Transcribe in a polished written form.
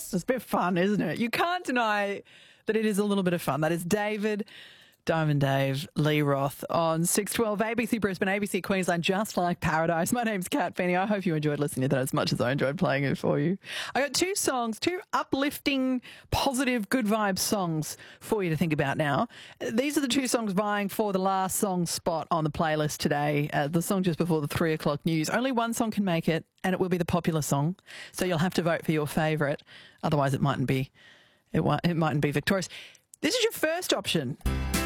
It's a bit of fun, isn't it? You can't deny that it is a little bit of fun. That is David, Diamond Dave, Lee Roth on 612 ABC Brisbane, ABC Queensland, just like paradise. My name's Kat Feeney. I hope you enjoyed listening to that as much as I enjoyed playing it for you. I got two songs, two uplifting, positive, good vibes songs for you to think about now. These are the two songs vying for the last song spot on the playlist today. The song just before the 3 o'clock news. Only one song can make it, and it will be the popular song. So you'll have to vote for your favourite. Otherwise, it mightn't be victorious. This is your first option.